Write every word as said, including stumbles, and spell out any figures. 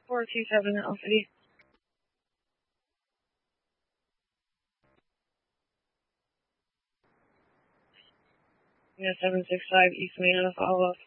four two seven Alpha D. Yeah, seven six five East Main on a follow-up.